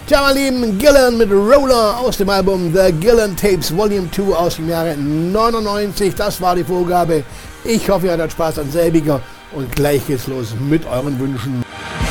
Tja, mein Lieben, Gillan mit Roller aus dem Album The Gillan Tapes Volume 2 aus dem Jahre 99. Das war die Vorgabe. Ich hoffe, ihr hattet Spaß an selbiger und gleich geht's los mit euren Wünschen.